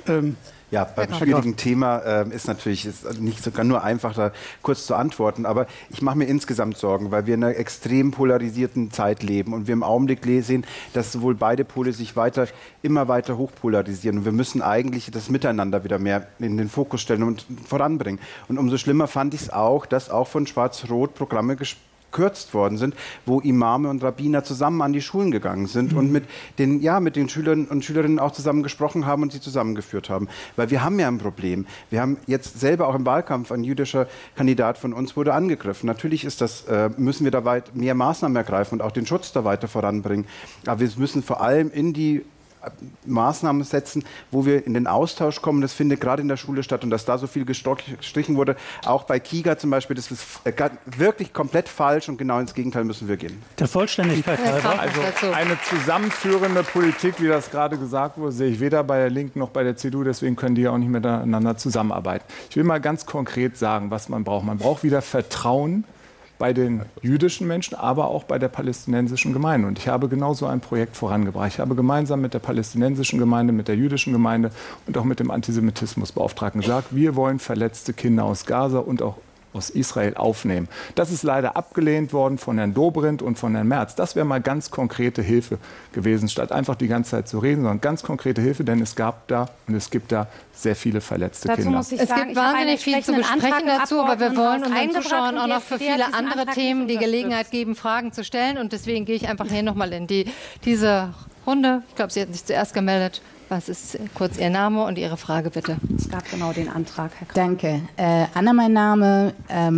Ja, beim schwierigen Thema ist natürlich nicht sogar nur einfach, da kurz zu antworten. Aber ich mache mir insgesamt Sorgen, weil wir in einer extrem polarisierten Zeit leben und wir im Augenblick sehen, dass sowohl beide Pole sich immer weiter hochpolarisieren. Und wir müssen eigentlich das Miteinander wieder mehr in den Fokus stellen und voranbringen. Und umso schlimmer fand ich es auch, dass auch von Schwarz-Rot Programme gekürzt worden sind, wo Imame und Rabbiner zusammen an die Schulen gegangen sind und mit den Schülern und Schülerinnen auch zusammen gesprochen haben und sie zusammengeführt haben. Weil wir haben ja ein Problem. Wir haben jetzt selber auch im Wahlkampf, ein jüdischer Kandidat von uns wurde angegriffen. Natürlich müssen wir da mehr Maßnahmen ergreifen und auch den Schutz da weiter voranbringen. Aber wir müssen vor allem in die Maßnahmen setzen, wo wir in den Austausch kommen. Das findet gerade in der Schule statt und dass da so viel gestrichen wurde, auch bei KIGA zum Beispiel, das ist wirklich komplett falsch und genau ins Gegenteil müssen wir gehen. Der Vollständigkeit halber. Also eine zusammenführende Politik, wie das gerade gesagt wurde, sehe ich weder bei der Linken noch bei der CDU, deswegen können die ja auch nicht miteinander zusammenarbeiten. Ich will mal ganz konkret sagen, was man braucht. Man braucht wieder Vertrauen bei den jüdischen Menschen, aber auch bei der palästinensischen Gemeinde. Und ich habe genau so ein Projekt vorangebracht. Ich habe gemeinsam mit der palästinensischen Gemeinde, mit der jüdischen Gemeinde und auch mit dem Antisemitismusbeauftragten gesagt, wir wollen verletzte Kinder aus Gaza und auch aus Israel aufnehmen. Das ist leider abgelehnt worden von Herrn Dobrindt und von Herrn Merz. Das wäre mal ganz konkrete Hilfe gewesen, statt einfach die ganze Zeit zu reden, sondern ganz konkrete Hilfe, denn es gab da und es gibt da sehr viele verletzte dazu Kinder. Muss ich sagen, gibt wahnsinnig viel zu besprechen dazu, aber wir wollen unseren Zuschauern auch noch für viele andere Themen die Gelegenheit geben, Fragen zu stellen. Und deswegen gehe ich einfach hier nochmal in diese Runde. Ich glaube, Sie hatten sich zuerst gemeldet. Was ist kurz Ihr Name und Ihre Frage, bitte? Es gab genau den Antrag, Herr Kramer. Danke. Anna, mein Name.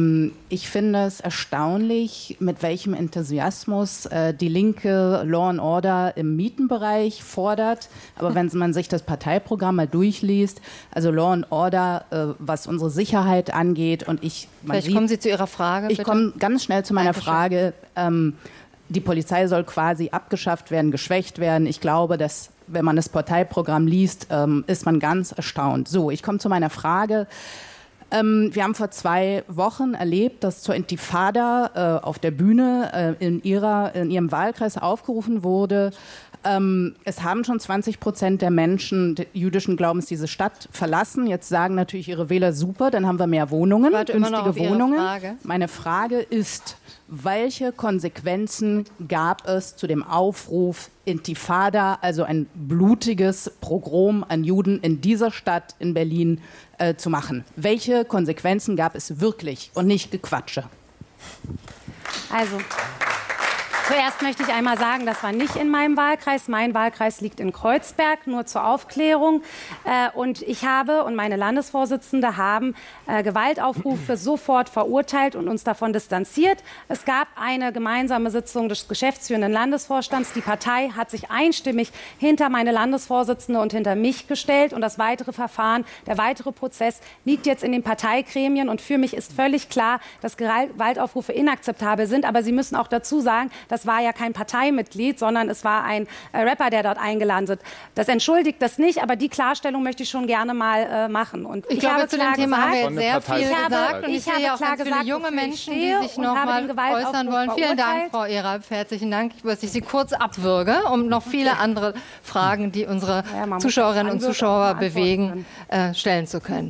Ich finde es erstaunlich, mit welchem Enthusiasmus die Linke Law and Order im Mietenbereich fordert. Aber wenn man sich das Parteiprogramm mal durchliest, also Law and Order, was unsere Sicherheit angeht, und Vielleicht kommen Sie zu Ihrer Frage, bitte. Ich komme ganz schnell zu meiner Frage. Die Polizei soll quasi abgeschafft werden, geschwächt werden. Ich glaube, dass, wenn man das Parteiprogramm liest, ist man ganz erstaunt. So, ich komme zu meiner Frage. Wir haben vor 2 Wochen erlebt, dass zur Intifada auf der Bühne in Ihrem Wahlkreis aufgerufen wurde. Es haben schon 20% der Menschen jüdischen Glaubens diese Stadt verlassen. Jetzt sagen natürlich Ihre Wähler, super, dann haben wir mehr Wohnungen, günstige Wohnungen. Meine Frage ist, welche Konsequenzen gab es zu dem Aufruf Intifada, also ein blutiges Pogrom an Juden in dieser Stadt in Berlin zu machen? Welche Konsequenzen gab es wirklich und nicht Gequatsche? Also, zuerst möchte ich einmal sagen, das war nicht in meinem Wahlkreis. Mein Wahlkreis liegt in Kreuzberg, nur zur Aufklärung. Und ich habe und meine Landesvorsitzende haben Gewaltaufrufe sofort verurteilt und uns davon distanziert. Es gab eine gemeinsame Sitzung des geschäftsführenden Landesvorstands. Die Partei hat sich einstimmig hinter meine Landesvorsitzende und hinter mich gestellt. Und das weitere Verfahren, der weitere Prozess liegt jetzt in den Parteigremien. Und für mich ist völlig klar, dass Gewaltaufrufe inakzeptabel sind. Aber Sie müssen auch dazu sagen, das war ja kein Parteimitglied, sondern es war ein Rapper, der dort eingeladen wird. Das entschuldigt das nicht, aber die Klarstellung möchte ich schon gerne mal machen. Und ich glaube, zu dem Thema haben wir jetzt sehr viel gesagt. Und ich sehe auch ganz viele junge Menschen, die sich noch mal äußern wollen. Vielen Dank, Frau Eralp. Herzlichen Dank. Ich würde Sie kurz abwürge, um noch viele andere Fragen, die unsere Zuschauerinnen und Zuschauer bewegen, stellen zu können.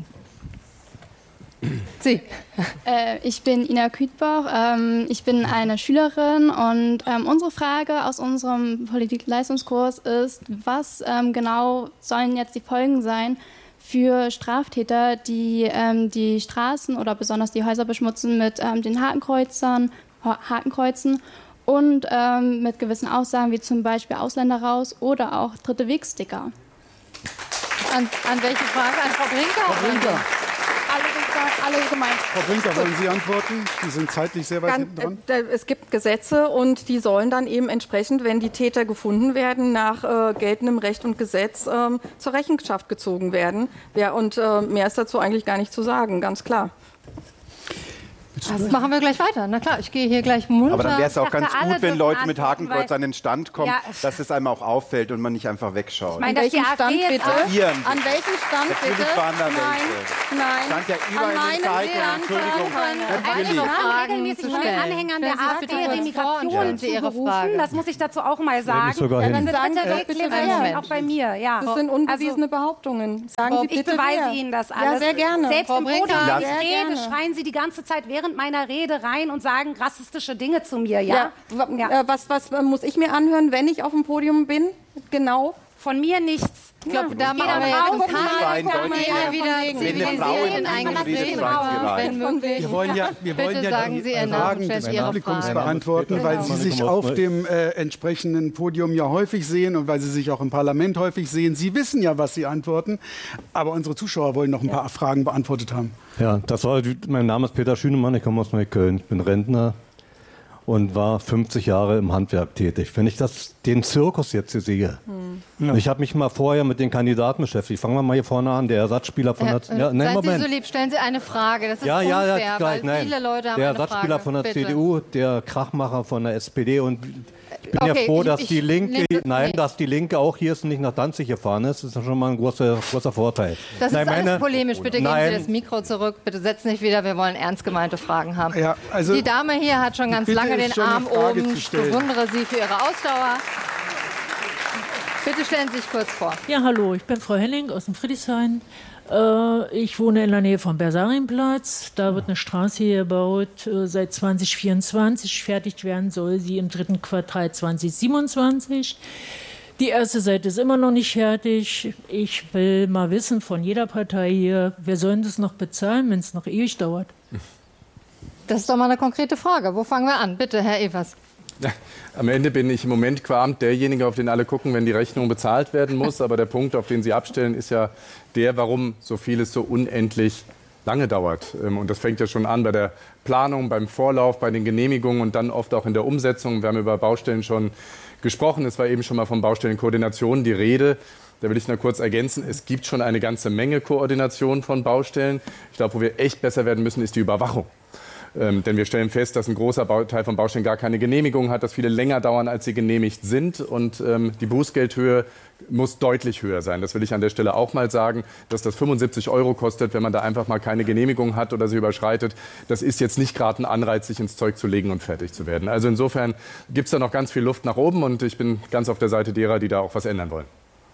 Sie. Ich bin Ina Kütbauch, ich bin eine Schülerin und unsere Frage aus unserem Politikleistungskurs ist, was genau sollen jetzt die Folgen sein für Straftäter, die die Straßen oder besonders die Häuser beschmutzen mit den Hakenkreuzen und mit gewissen Aussagen wie zum Beispiel Ausländer raus oder auch dritte Wegsticker. An welche Frage? An Frau Brinker? Frau Brinker. Alle gemeint. Frau Brinker, wollen Sie antworten? Die sind zeitlich sehr weit hinten dran. Es gibt Gesetze und die sollen dann eben entsprechend, wenn die Täter gefunden werden, nach geltendem Recht und Gesetz zur Rechenschaft gezogen werden. Und mehr ist dazu eigentlich gar nicht zu sagen, ganz klar. Das machen wir gleich weiter. Na klar, ich gehe hier gleich munter. Aber dann wäre es auch ganz gut, wenn Leute mit Hakenkreuz an den Stand kommen, dass es einem auch auffällt und man nicht einfach wegschaut. Ich meine, an welchem Stand bitte? An welchem Stand bitte? Nein. Stand ja überall in den Zeitungen. Entschuldigung. Wir haben regelmäßig von den Anhängern der AfD Remigration zugerufen. Das muss ich dazu auch mal sagen. Auch bei mir. Ja. Das sind unbewiesene Behauptungen. Sagen Sie bitte, ich beweise Ihnen das alles. Ja, sehr gerne. Selbst im Podium, wenn ich rede, schreien Sie die ganze Zeit während meiner Rede rein und sagen rassistische Dinge zu mir. Ja? Was muss ich mir anhören, wenn ich auf dem Podium bin? Genau. Von mir nichts. Ich glaube, da machen wir jetzt wieder zivilisiert in ein Gespräch. Wir wollen ja die Fragen des Publikums beantworten, weil Sie sich auf dem entsprechenden Podium ja häufig sehen und weil Sie sich auch im Parlament häufig sehen. Sie wissen ja, was Sie antworten, aber unsere Zuschauer wollen noch ein paar Fragen beantwortet haben. Ja, mein Name ist Peter Schünemann, ich komme aus Neukölln. Ich bin Rentner und war 50 Jahre im Handwerk tätig. Wenn ich den Zirkus jetzt hier sehe, ich habe mich mal vorher mit den Kandidaten beschäftigt. Fangen wir mal hier vorne an, der Ersatzspieler von der... Seien Sie so lieb, stellen Sie eine Frage. Das ist unfair, weil viele Leute haben der Ersatzspieler von der CDU, der Krachmacher von der SPD und... Ich bin ja froh, dass die Linke auch hier ist und nicht nach Danzig gefahren ist. Das ist schon mal ein großer Vorteil. Das ist alles polemisch. Bitte geben Sie das Mikro zurück. Bitte setzen Sie sich wieder. Wir wollen ernst gemeinte Fragen haben. Ja, also die Dame hier hat schon ganz lange den Arm oben. Ich bewundere Sie für Ihre Ausdauer. Bitte stellen Sie sich kurz vor. Ja, hallo. Ich bin Frau Henning aus dem Friedrichshain. Ich wohne in der Nähe vom Bersarienplatz. Da wird eine Straße hier gebaut seit 2024. Fertig werden soll sie im 3. Quartal 2027. Die erste Seite ist immer noch nicht fertig. Ich will mal wissen von jeder Partei hier, wer soll das noch bezahlen, wenn es noch ewig dauert? Das ist doch mal eine konkrete Frage. Wo fangen wir an? Bitte, Herr Evers. Ja, am Ende bin ich im Moment qua derjenige, auf den alle gucken, wenn die Rechnung bezahlt werden muss. Aber der Punkt, auf den Sie abstellen, ist ja der, warum so vieles so unendlich lange dauert. Und das fängt ja schon an bei der Planung, beim Vorlauf, bei den Genehmigungen und dann oft auch in der Umsetzung. Wir haben über Baustellen schon gesprochen. Es war eben schon mal von Baustellenkoordination die Rede. Da will ich nur kurz ergänzen, es gibt schon eine ganze Menge Koordination von Baustellen. Ich glaube, wo wir echt besser werden müssen, ist die Überwachung. Denn wir stellen fest, dass ein großer Teil von Baustellen gar keine Genehmigung hat, dass viele länger dauern, als sie genehmigt sind. Und die Bußgeldhöhe muss deutlich höher sein. Das will ich an der Stelle auch mal sagen, dass das 75 € kostet, wenn man da einfach mal keine Genehmigung hat oder sie überschreitet. Das ist jetzt nicht gerade ein Anreiz, sich ins Zeug zu legen und fertig zu werden. Also insofern gibt es da noch ganz viel Luft nach oben und ich bin ganz auf der Seite derer, die da auch was ändern wollen.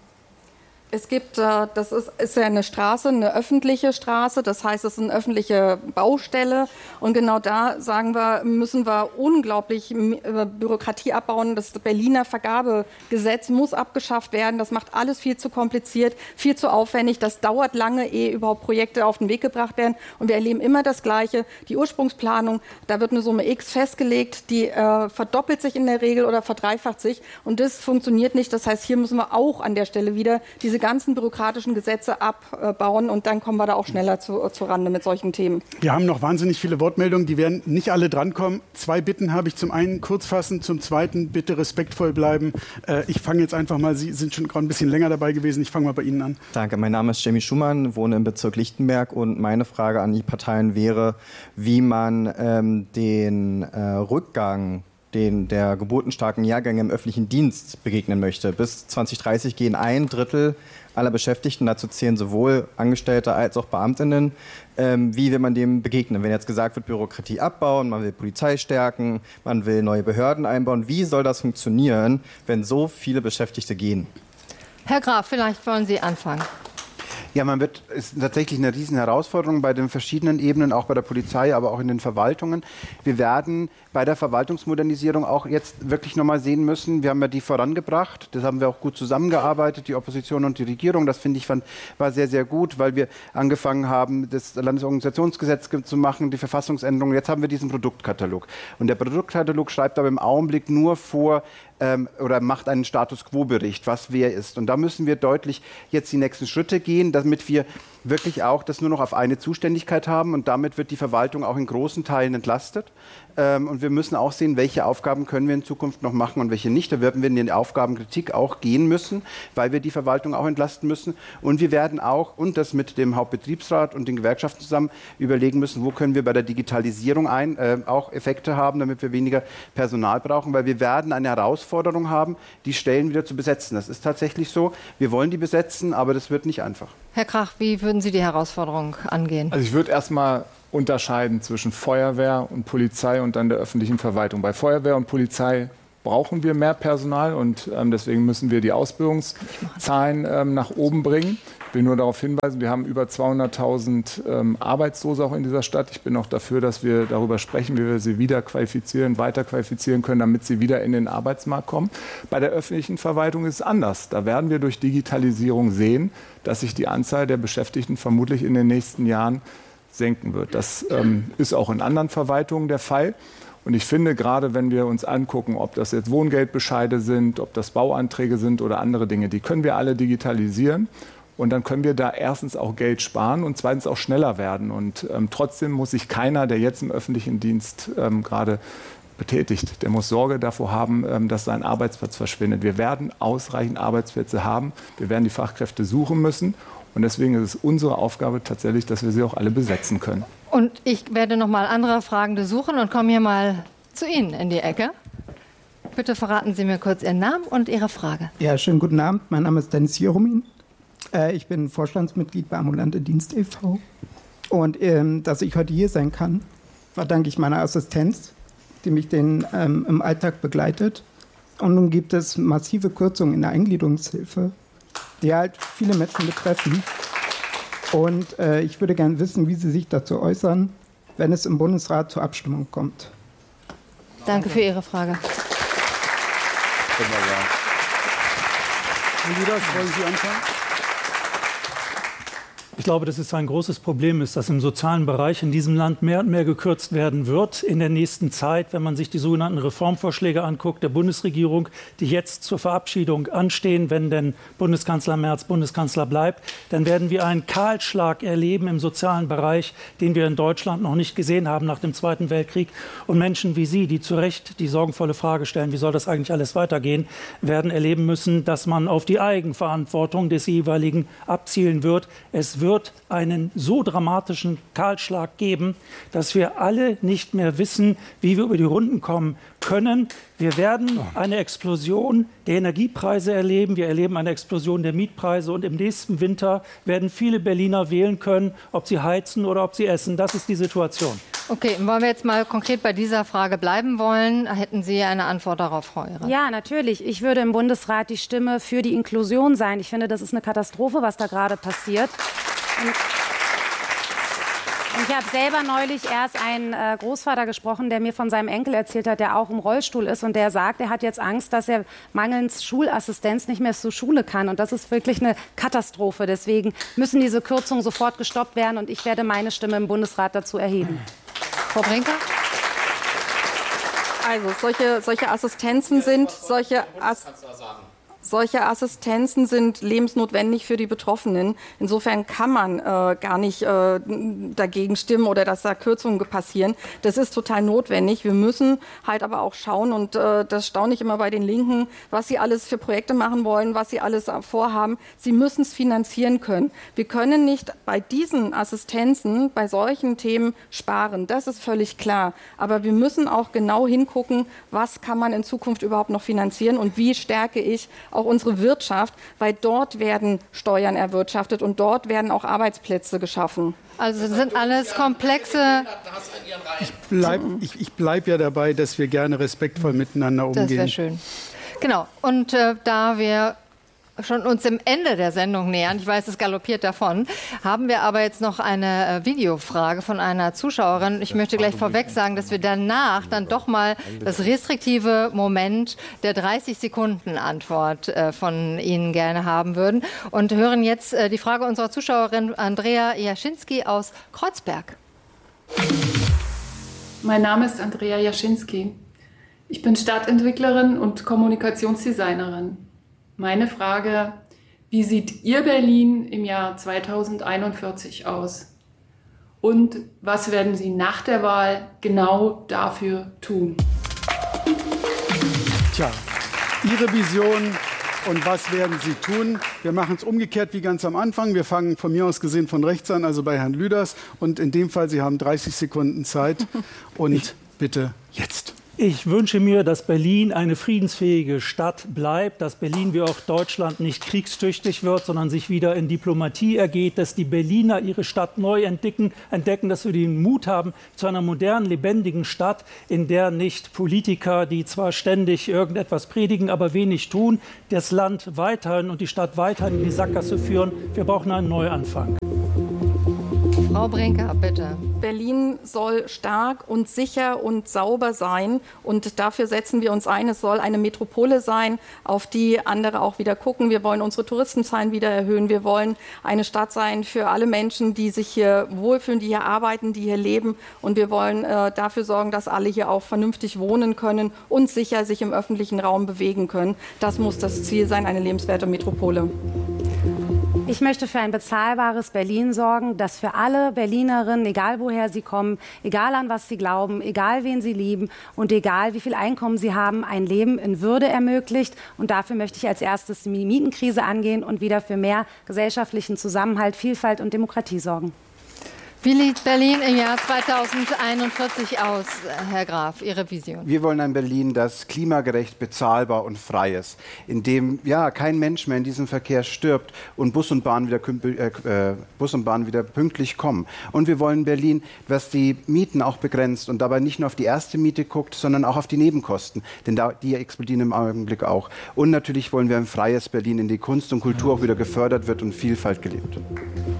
Es gibt, das ist ja eine Straße, eine öffentliche Straße, das heißt, es ist eine öffentliche Baustelle und genau da, sagen wir, müssen wir unglaublich Bürokratie abbauen. Das Berliner Vergabegesetz muss abgeschafft werden, das macht alles viel zu kompliziert, viel zu aufwendig, das dauert lange, ehe überhaupt Projekte auf den Weg gebracht werden und wir erleben immer das Gleiche. Die Ursprungsplanung, da wird eine Summe X festgelegt, die verdoppelt sich in der Regel oder verdreifacht sich und das funktioniert nicht. Das heißt, hier müssen wir auch an der Stelle wieder diese ganzen bürokratischen Gesetze abbauen und dann kommen wir da auch schneller zu Rande mit solchen Themen. Wir haben noch wahnsinnig viele Wortmeldungen, die werden nicht alle drankommen. 2 Bitten habe ich. Zum einen kurz fassen, zum zweiten bitte respektvoll bleiben. Ich fange jetzt einfach mal, Sie sind schon gerade ein bisschen länger dabei gewesen, ich fange mal bei Ihnen an. Danke, mein Name ist Jamie Schumann, wohne im Bezirk Lichtenberg und meine Frage an die Parteien wäre, wie man den Rückgang der geburtenstarken Jahrgänge im öffentlichen Dienst begegnen möchte. Bis 2030 gehen 1/3 aller Beschäftigten, dazu zählen sowohl Angestellte als auch Beamtinnen. Wie will man dem begegnen? Wenn jetzt gesagt wird, Bürokratie abbauen, man will Polizei stärken, man will neue Behörden einbauen. Wie soll das funktionieren, wenn so viele Beschäftigte gehen? Herr Graf, vielleicht wollen Sie anfangen. Ja, ist tatsächlich eine riesen Herausforderung bei den verschiedenen Ebenen, auch bei der Polizei, aber auch in den Verwaltungen. Wir werden bei der Verwaltungsmodernisierung auch jetzt wirklich nochmal sehen müssen. Wir haben ja die vorangebracht. Das haben wir auch gut zusammengearbeitet, die Opposition und die Regierung. Das finde ich war sehr, sehr gut, weil wir angefangen haben, das Landesorganisationsgesetz zu machen, die Verfassungsänderung. Jetzt haben wir diesen Produktkatalog. Und der Produktkatalog schreibt aber im Augenblick nur vor, oder macht einen Status-Quo-Bericht, was wer ist. Und da müssen wir deutlich jetzt die nächsten Schritte gehen. damit wir wirklich auch das nur noch auf eine Zuständigkeit haben und damit wird die Verwaltung auch in großen Teilen entlastet. Und wir müssen auch sehen, welche Aufgaben können wir in Zukunft noch machen und welche nicht. Da werden wir in die Aufgabenkritik auch gehen müssen, weil wir die Verwaltung auch entlasten müssen. Und wir werden auch, und das mit dem Hauptbetriebsrat und den Gewerkschaften zusammen, überlegen müssen, wo können wir bei der Digitalisierung auch Effekte haben, damit wir weniger Personal brauchen, weil wir werden eine Herausforderung haben, die Stellen wieder zu besetzen. Das ist tatsächlich so. Wir wollen die besetzen, aber das wird nicht einfach. Herr Krach, wie würden Sie die Herausforderung angehen? Also ich würde erstmal unterscheiden zwischen Feuerwehr und Polizei und dann der öffentlichen Verwaltung. Bei Feuerwehr und Polizei brauchen wir mehr Personal und deswegen müssen wir die Ausbildungszahlen nach oben bringen. Ich will nur darauf hinweisen, wir haben über 200.000 Arbeitslose auch in dieser Stadt. Ich bin auch dafür, dass wir darüber sprechen, wie wir sie wieder qualifizieren, weiter qualifizieren können, damit sie wieder in den Arbeitsmarkt kommen. Bei der öffentlichen Verwaltung ist es anders. Da werden wir durch Digitalisierung sehen, dass sich die Anzahl der Beschäftigten vermutlich in den nächsten Jahren senken wird. Das ist auch in anderen Verwaltungen der Fall. Und ich finde, gerade wenn wir uns angucken, ob das jetzt Wohngeldbescheide sind, ob das Bauanträge sind oder andere Dinge, die können wir alle digitalisieren. Und dann können wir da erstens auch Geld sparen und zweitens auch schneller werden. Und trotzdem muss sich keiner, der jetzt im öffentlichen Dienst gerade betätigt, der muss Sorge davor haben, dass sein Arbeitsplatz verschwindet. Wir werden ausreichend Arbeitsplätze haben. Wir werden die Fachkräfte suchen müssen. Und deswegen ist es unsere Aufgabe tatsächlich, dass wir sie auch alle besetzen können. Und ich werde noch mal andere Fragende suchen und komme hier mal zu Ihnen in die Ecke. Bitte verraten Sie mir kurz Ihren Namen und Ihre Frage. Ja, schönen guten Abend. Mein Name ist Dennis Jeromin. Ich bin Vorstandsmitglied bei Ambulante Dienst e.V. Und dass ich heute hier sein kann, verdanke ich meiner Assistenz, die mich im Alltag begleitet. Und nun gibt es massive Kürzungen in der Eingliederungshilfe, die halt viele Menschen betreffen. Und ich würde gerne wissen, wie Sie sich dazu äußern, wenn es im Bundesrat zur Abstimmung kommt. Danke für Ihre Frage. Herr Lüders, wollen Sie anfangen? Ich glaube, dass es ein großes Problem ist, dass im sozialen Bereich in diesem Land mehr und mehr gekürzt werden wird in der nächsten Zeit, wenn man sich die sogenannten Reformvorschläge anguckt der Bundesregierung, die jetzt zur Verabschiedung anstehen, wenn denn Bundeskanzler Merz Bundeskanzler bleibt, dann werden wir einen Kahlschlag erleben im sozialen Bereich, den wir in Deutschland noch nicht gesehen haben nach dem Zweiten Weltkrieg. Und Menschen wie Sie, die zu Recht die sorgenvolle Frage stellen, wie soll das eigentlich alles weitergehen, werden erleben müssen, dass man auf die Eigenverantwortung des jeweiligen abzielen wird. Es wird einen so dramatischen Kahlschlag geben, dass wir alle nicht mehr wissen, wie wir über die Runden kommen können. Wir werden eine Explosion der Energiepreise erleben. Wir erleben eine Explosion der Mietpreise. Und im nächsten Winter werden viele Berliner wählen können, ob sie heizen oder ob sie essen. Das ist die Situation. Okay, wollen wir jetzt mal konkret bei dieser Frage bleiben wollen? Hätten Sie eine Antwort darauf, Frau Ehrer? Ja, natürlich. Ich würde im Bundesrat die Stimme für die Inklusion sein. Ich finde, das ist eine Katastrophe, was da gerade passiert. Und ich habe selber neulich erst einen Großvater gesprochen, der mir von seinem Enkel erzählt hat, der auch im Rollstuhl ist und der sagt, er hat jetzt Angst, dass er mangels Schulassistenz nicht mehr zur Schule kann. Und das ist wirklich eine Katastrophe. Deswegen müssen diese Kürzungen sofort gestoppt werden und ich werde meine Stimme im Bundesrat dazu erheben. Frau Brinker? Also solche Assistenzen sind lebensnotwendig für die Betroffenen. Insofern kann man gar nicht dagegen stimmen oder dass da Kürzungen passieren. Das ist total notwendig. Wir müssen halt aber auch schauen, und das staune ich immer bei den Linken, was sie alles für Projekte machen wollen, was sie alles vorhaben. Sie müssen es finanzieren können. Wir können nicht bei diesen Assistenzen, bei solchen Themen sparen. Das ist völlig klar. Aber wir müssen auch genau hingucken, was kann man in Zukunft überhaupt noch finanzieren und wie stärke ich auch unsere Wirtschaft, weil dort werden Steuern erwirtschaftet und dort werden auch Arbeitsplätze geschaffen. Also sind alles komplexe... Ich bleib ja dabei, dass wir gerne respektvoll miteinander umgehen. Das wäre schön. Genau. Und da wir schon uns dem Ende der Sendung nähern, ich weiß, es galoppiert davon, haben wir aber jetzt noch eine Videofrage von einer Zuschauerin. Ich möchte gleich vorweg sagen, dass wir danach dann doch mal das restriktive Moment der 30-Sekunden-Antwort von Ihnen gerne haben würden und hören jetzt die Frage unserer Zuschauerin Andrea Jaschinski aus Kreuzberg. Mein Name ist Andrea Jaschinski. Ich bin Stadtentwicklerin und Kommunikationsdesignerin. Meine Frage: Wie sieht Ihr Berlin im Jahr 2041 aus? Und was werden Sie nach der Wahl genau dafür tun? Tja, Ihre Vision und was werden Sie tun? Wir machen es umgekehrt wie ganz am Anfang. Wir fangen von mir aus gesehen von rechts an, also bei Herrn Lüders. Und in dem Fall, Sie haben 30 Sekunden Zeit. Und bitte jetzt. Ich wünsche mir, dass Berlin eine friedensfähige Stadt bleibt, dass Berlin wie auch Deutschland nicht kriegstüchtig wird, sondern sich wieder in Diplomatie ergeht, dass die Berliner ihre Stadt neu entdecken, dass wir den Mut haben zu einer modernen, lebendigen Stadt, in der nicht Politiker, die zwar ständig irgendetwas predigen, aber wenig tun, das Land weiterhin und die Stadt weiterhin in die Sackgasse führen. Wir brauchen einen Neuanfang. Frau Brinker, bitte. Berlin soll stark und sicher und sauber sein. Und dafür setzen wir uns ein. Es soll eine Metropole sein, auf die andere auch wieder gucken. Wir wollen unsere Touristenzahlen wieder erhöhen. Wir wollen eine Stadt sein für alle Menschen, die sich hier wohlfühlen, die hier arbeiten, die hier leben. Und wir wollen dafür sorgen, dass alle hier auch vernünftig wohnen können und sicher sich im öffentlichen Raum bewegen können. Das muss das Ziel sein, eine lebenswerte Metropole. Ich möchte für ein bezahlbares Berlin sorgen, das für alle Berlinerinnen, egal woher sie kommen, egal an was sie glauben, egal wen sie lieben und egal wie viel Einkommen sie haben, ein Leben in Würde ermöglicht. Und dafür möchte ich als erstes die Mietenkrise angehen und wieder für mehr gesellschaftlichen Zusammenhalt, Vielfalt und Demokratie sorgen. Wie sieht Berlin im Jahr 2041 aus, Herr Graf, Ihre Vision? Wir wollen ein Berlin, das klimagerecht, bezahlbar und frei ist, in dem kein Mensch mehr in diesem Verkehr stirbt und Bus und Bahn wieder pünktlich kommen. Und wir wollen Berlin, was die Mieten auch begrenzt und dabei nicht nur auf die erste Miete guckt, sondern auch auf die Nebenkosten, denn die explodieren im Augenblick auch. Und natürlich wollen wir ein freies Berlin, in dem Kunst und Kultur auch wieder gefördert wird und Vielfalt gelebt wird.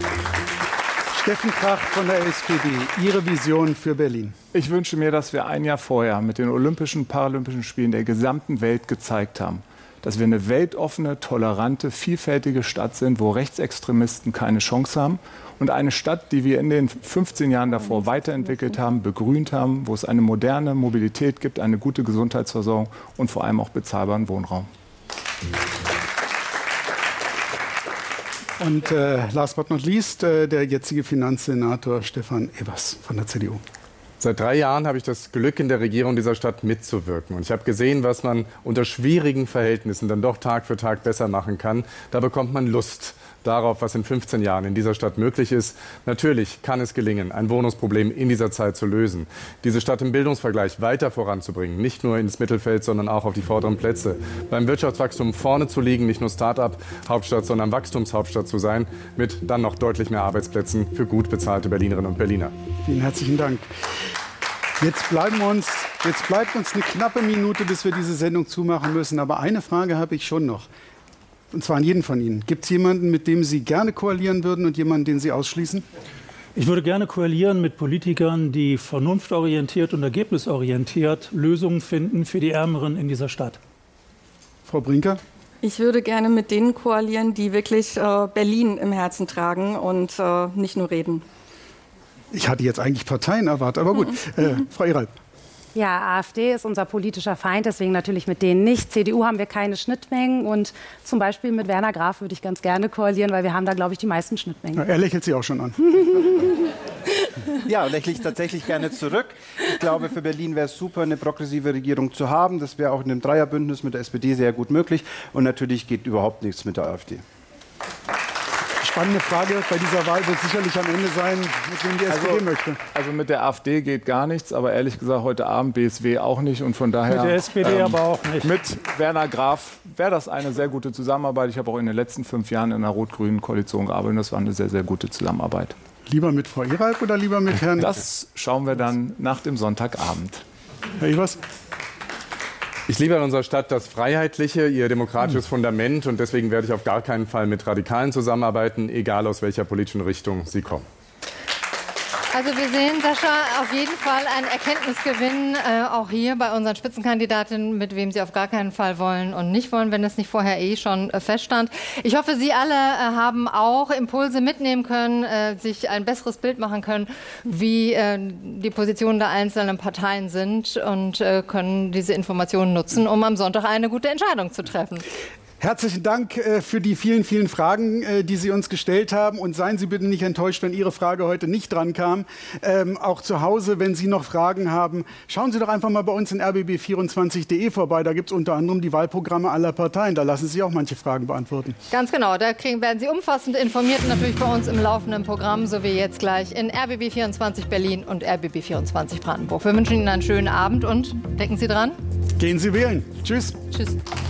Steffen Kracht von der SPD, Ihre Vision für Berlin. Ich wünsche mir, dass wir ein Jahr vorher mit den Olympischen und Paralympischen Spielen der gesamten Welt gezeigt haben, dass wir eine weltoffene, tolerante, vielfältige Stadt sind, wo Rechtsextremisten keine Chance haben. Und eine Stadt, die wir in den 15 Jahren davor weiterentwickelt haben, begrünt haben, wo es eine moderne Mobilität gibt, eine gute Gesundheitsversorgung und vor allem auch bezahlbaren Wohnraum. Und last but not least, der jetzige Finanzsenator Stefan Evers von der CDU. Seit 3 Jahren habe ich das Glück, in der Regierung dieser Stadt mitzuwirken. Und ich habe gesehen, was man unter schwierigen Verhältnissen dann doch Tag für Tag besser machen kann. Da bekommt man Lust darauf, was in 15 Jahren in dieser Stadt möglich ist. Natürlich kann es gelingen, ein Wohnungsproblem in dieser Zeit zu lösen. Diese Stadt im Bildungsvergleich weiter voranzubringen, nicht nur ins Mittelfeld, sondern auch auf die vorderen Plätze. Beim Wirtschaftswachstum vorne zu liegen, nicht nur Start-up-Hauptstadt, sondern Wachstumshauptstadt zu sein, mit dann noch deutlich mehr Arbeitsplätzen für gut bezahlte Berlinerinnen und Berliner. Vielen herzlichen Dank. Jetzt bleibt uns eine knappe Minute, bis wir diese Sendung zumachen müssen. Aber eine Frage habe ich schon noch. Und zwar an jeden von Ihnen. Gibt es jemanden, mit dem Sie gerne koalieren würden und jemanden, den Sie ausschließen? Ich würde gerne koalieren mit Politikern, die vernunftorientiert und ergebnisorientiert Lösungen finden für die Ärmeren in dieser Stadt. Frau Brinker? Ich würde gerne mit denen koalieren, die wirklich Berlin im Herzen tragen und nicht nur reden. Ich hatte jetzt eigentlich Parteien erwartet, aber gut. Frau Eralp. Ja, AfD ist unser politischer Feind, deswegen natürlich mit denen nicht. CDU haben wir keine Schnittmengen und zum Beispiel mit Werner Graf würde ich ganz gerne koalieren, weil wir haben da, glaube ich, die meisten Schnittmengen. Ja, er lächelt Sie auch schon an. Ja, lächle ich tatsächlich gerne zurück. Ich glaube, für Berlin wäre es super, eine progressive Regierung zu haben. Das wäre auch in einem Dreierbündnis mit der SPD sehr gut möglich. Und natürlich geht überhaupt nichts mit der AfD. Spannende Frage. Bei dieser Wahl wird sicherlich am Ende sein, mit wem die SPD möchte. Also mit der AfD geht gar nichts, aber ehrlich gesagt heute Abend BSW auch nicht. Und von daher mit der SPD aber auch nicht. Mit Werner Graf wäre das eine sehr gute Zusammenarbeit. Ich habe auch in den letzten 5 Jahren in einer rot-grünen Koalition gearbeitet und das war eine sehr, sehr gute Zusammenarbeit. Lieber mit Frau Eralp oder lieber mit Herrn... Das schauen wir dann nach dem Sonntagabend. Herr Evers? Ich liebe an unserer Stadt das Freiheitliche, ihr demokratisches Fundament. Und deswegen werde ich auf gar keinen Fall mit Radikalen zusammenarbeiten, egal aus welcher politischen Richtung sie kommen. Also wir sehen, Sascha, auf jeden Fall einen Erkenntnisgewinn, auch hier bei unseren Spitzenkandidatinnen, mit wem sie auf gar keinen Fall wollen und nicht wollen, wenn es nicht vorher schon feststand. Ich hoffe, Sie alle haben auch Impulse mitnehmen können, sich ein besseres Bild machen können, wie die Positionen der einzelnen Parteien sind und können diese Informationen nutzen, um am Sonntag eine gute Entscheidung zu treffen. Herzlichen Dank für die vielen, vielen Fragen, die Sie uns gestellt haben. Und seien Sie bitte nicht enttäuscht, wenn Ihre Frage heute nicht dran kam. Auch zu Hause, wenn Sie noch Fragen haben, schauen Sie doch einfach mal bei uns in rbb24.de vorbei. Da gibt es unter anderem die Wahlprogramme aller Parteien. Da lassen Sie auch manche Fragen beantworten. Ganz genau. Da werden Sie umfassend informiert und natürlich bei uns im laufenden Programm, so wie jetzt gleich in RBB24 Berlin und RBB24 Brandenburg. Wir wünschen Ihnen einen schönen Abend und denken Sie dran. Gehen Sie wählen. Tschüss. Tschüss.